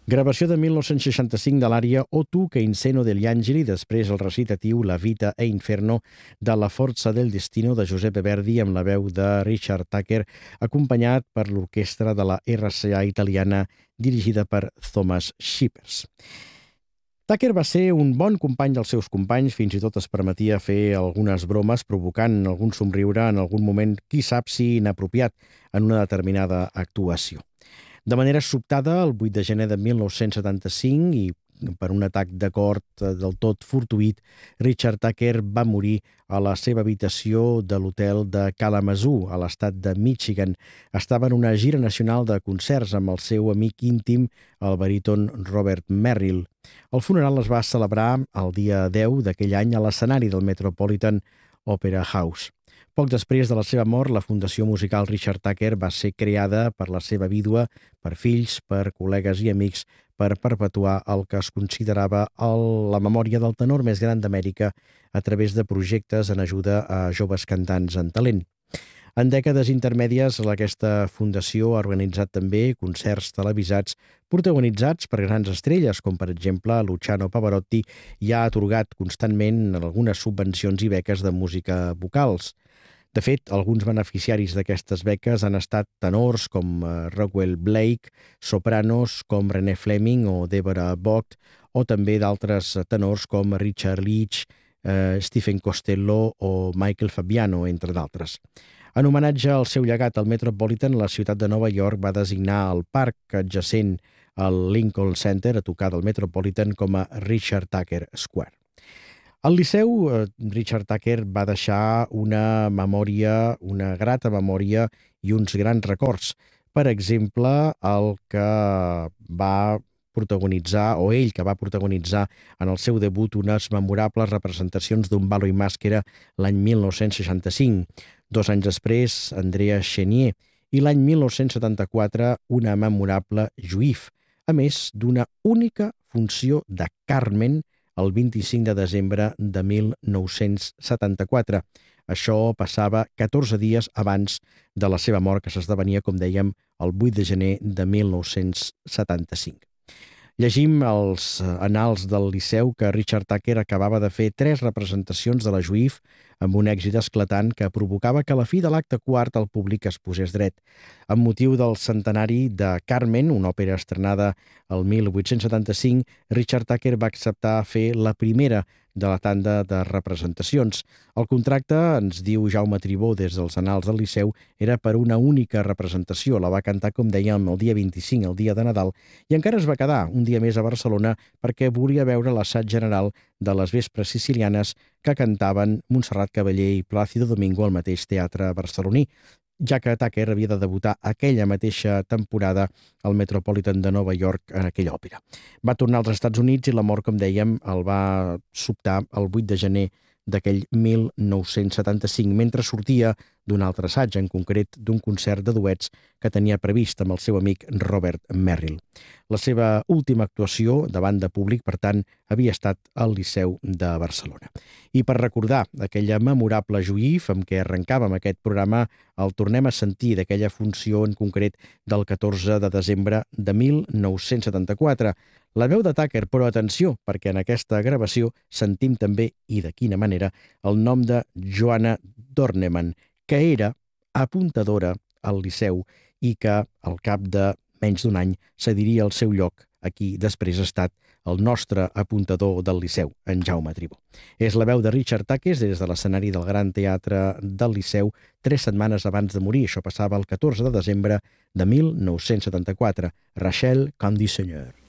Gravació de 1965 de l'ària O tu che inseno degli angeli, després el recitatiu La vita e inferno de La forza del destino de Giuseppe Verdi amb la veu de Richard Tucker, acompanyat per l'orquestra de la RCA italiana dirigida per Thomas Schippers. Tucker va ser un bon company dels seus companys, fins i tot es permetia fer algunes bromes provocant algun somriure en algun moment, qui sap si inapropiat, en una determinada actuació. De manera sobtada, el 8 de gener de 1975, i per un atac de cor del tot fortuït, Richard Tucker va morir a la seva habitació de l'hotel de Kalamazoo, a l'estat de Michigan. Estava en una gira nacional de concerts amb el seu amic íntim, el baríton Robert Merrill. El funeral es va celebrar el dia 10 d'aquell any a l'escenari del Metropolitan Opera House. Poc després de la seva mort, la Fundació Musical Richard Tucker va ser creada per la seva vídua, per fills, per col·legues i amics, per perpetuar el que es considerava la memòria del tenor més gran d'Amèrica a través de projectes en ajuda a joves cantants en talent. En dècades intermèdies, aquesta fundació ha organitzat també concerts televisats protagonitzats per grans estrelles, com per exemple Luciano Pavarotti, i ha atorgat constantment algunes subvencions i beques de música vocals. De fet, alguns beneficiaris d'aquestes beques han estat tenors com Rockwell Blake, sopranos com René Fleming o Deborah Vogt, o també d'altres tenors com Richard Leach, Stephen Costello o Michael Fabiano, entre d'altres. En homenatge al seu llegat al Metropolitan, la ciutat de Nova York va designar el parc adjacent al Lincoln Center a tocar del Metropolitan com a Richard Tucker Square. Al Liceu, Richard Tucker va deixar una memòria, una grata memòria i uns grans records. Per exemple, el que va protagonitzar, o ell que va protagonitzar en el seu debut unes memorables representacions d'un balo i màscara l'any 1965. 2 anys després, Andrea Chenier, i l'any 1974 una memorable Juif, a més d'una única funció de Carmen el 25 de desembre de 1974. Això passava 14 dies abans de la seva mort, que s'esdevenia, com dèiem, el 8 de gener de 1975. Llegim als annals del Liceu que Richard Tucker acabava de fer 3 representacions de la Juif amb un èxit esclatant que provocava que a la fi de l'acte quart el públic es posés dret. Amb motiu del centenari de Carmen, una òpera estrenada el 1875, Richard Tucker va acceptar fer la primera de la tanda de representacions. El contracte, ens diu Jaume Tribó des dels annals del Liceu, era per una única representació. La va cantar, com dèiem, el dia 25, el dia de Nadal, i encara es va quedar un dia més a Barcelona perquè volia veure l'assaig general de les vespres sicilianes que cantaven Montserrat Caballé i Plácido Domingo al mateix teatre barceloní, ja que Tucker havia de debutar aquella mateixa temporada al Metropolitan de Nova York en aquella òpera. Va tornar als Estats Units i la mort, com dèiem, el va sobtar el 8 de gener d'aquell 1975, mentre sortia d'un altre assaig, en concret d'un concert de duets que tenia previst amb el seu amic Robert Merrill. La seva última actuació davant de públic, per tant, havia estat al Liceu de Barcelona. I per recordar aquella memorable Juif amb què arrencàvem aquest programa, el tornem a sentir d'aquella funció en concret del 14 de desembre de 1974. La veu de Tucker, però atenció, perquè en aquesta gravació sentim també, i de quina manera, el nom de Joanna Dornemann, que era apuntadora al Liceu i que, al cap de menys d'un any, cediria el seu lloc a qui després ha estat el nostre apuntador del Liceu, en Jaume Tribó. És la veu de Richard Tucker des de l'escenari del Gran Teatre del Liceu 3 setmanes abans de morir. Això passava el 14 de desembre de 1974. Rachel Condiseigneur.